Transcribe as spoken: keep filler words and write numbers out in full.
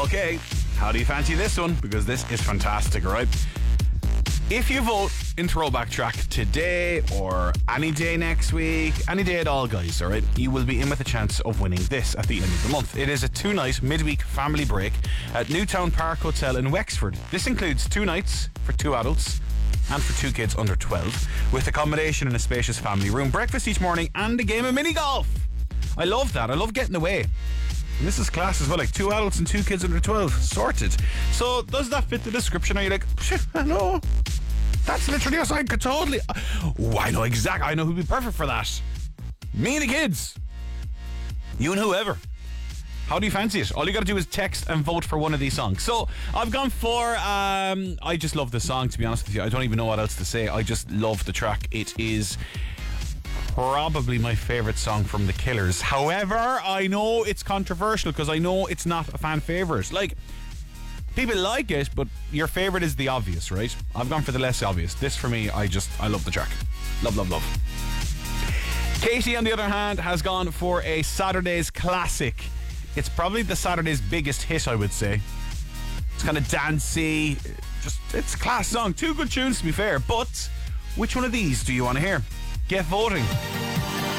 Okay, how do you fancy this one? Because this is fantastic, right? If you vote in Throwback Track today or any day next week, any day at all, guys, alright, you will be in with a chance of winning this at the end of the month. It is a two-night midweek family break at Newtown Park Hotel in Wexford. This includes two nights for two adults and for two kids under twelve, with accommodation in a spacious family room, breakfast each morning, and a game of mini golf. I love that. I love getting away. And this is class as well, like two adults and two kids under twelve. Sorted. So, does that fit the description? Are you like, shit, I know. That's literally us. I could totally. Oh, I know exactly. I know who'd be perfect for that. Me and the kids. You and whoever. How do you fancy it? All you got to do is text and vote for one of these songs. So I've gone for. Um, I just love the song. To be honest with you, I don't even know what else to say. I just love the track. It is probably my favourite song from The Killers. However, I know it's controversial because I know it's not a fan favourite. Like, people like it, but your favourite is the obvious, right? I've gone for the less obvious. This, for me, I just, I love the track. Love, love, love. Katie, on the other hand, has gone for a Saturday's classic. It's probably the Saturday's biggest hit, I would say. It's kind of dancey. Just, it's a class song. Two good tunes, to be fair. But which one of these do you want to hear? Get voting.